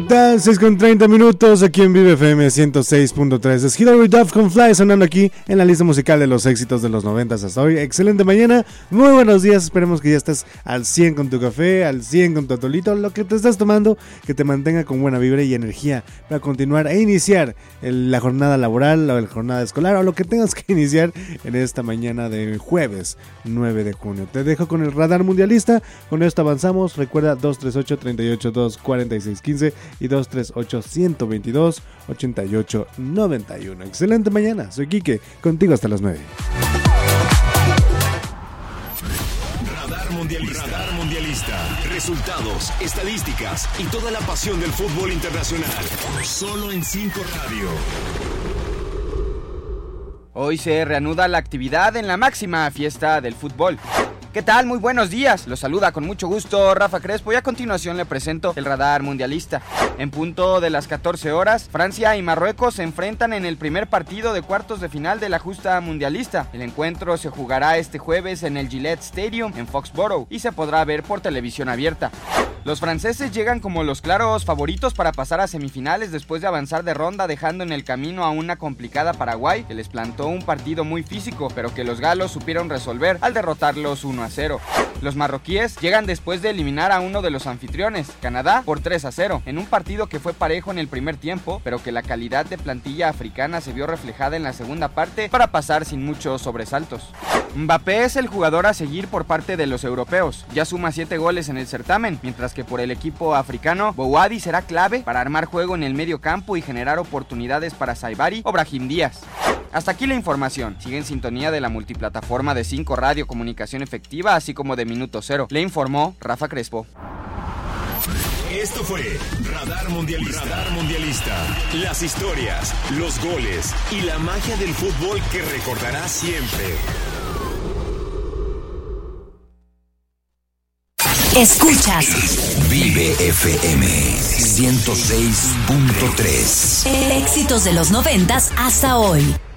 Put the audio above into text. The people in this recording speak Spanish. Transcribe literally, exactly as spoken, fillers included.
seis con treinta minutos aquí en Vive F M ciento seis punto tres. Es Hilary Duff con Fly sonando aquí en la lista musical de los éxitos de los noventas hasta hoy. Excelente mañana, muy buenos días. Esperemos que ya estés al cien con tu café, al cien con tu atolito, lo que te estás tomando, que te mantenga con buena vibra y energía para continuar e iniciar el, la jornada laboral o la jornada escolar o lo que tengas que iniciar en esta mañana de jueves nueve de junio. Te dejo con el radar mundialista. Con esto avanzamos. Recuerda dos tres ocho, tres ocho dos, cuatro seis uno cinco y dos tres ocho, uno dos dos, ocho ocho nueve uno. Excelente mañana, soy Quique, contigo hasta las nueve. Radar Mundialista. Radar Mundialista. Resultados, estadísticas y toda la pasión del fútbol internacional. Solo en cinco Radio. Hoy se reanuda la actividad en la máxima fiesta del fútbol. ¿Qué tal? Muy buenos días. Los saluda con mucho gusto Rafa Crespo y a continuación le presento el radar mundialista. En punto de las catorce horas, Francia y Marruecos se enfrentan en el primer partido de cuartos de final de la justa mundialista. El encuentro se jugará este jueves en el Gillette Stadium en Foxborough y se podrá ver por televisión abierta. Los franceses llegan como los claros favoritos para pasar a semifinales después de avanzar de ronda, dejando en el camino a una complicada Paraguay que les plantó un partido muy físico, pero que los galos supieron resolver al derrotarlos uno a cero. Los marroquíes llegan después de eliminar a uno de los anfitriones, Canadá, por tres a cero, en un partido que fue parejo en el primer tiempo, pero que la calidad de plantilla africana se vio reflejada en la segunda parte para pasar sin muchos sobresaltos. Mbappé es el jugador a seguir por parte de los europeos, ya suma siete goles en el certamen, mientras que por el equipo africano, Bouhaddi será clave para armar juego en el medio campo y generar oportunidades para Saibari o Brahim Díaz. Hasta aquí la información. Sigue en sintonía de la multiplataforma de cinco Radio Comunicación Efectiva, así como de Minuto Cero. Le informó Rafa Crespo. Esto fue Radar Mundialista. Radar Mundialista. Las historias, los goles y la magia del fútbol que recordarás siempre. Escuchas Vive F M ciento seis punto tres. éxitos de los noventas hasta hoy.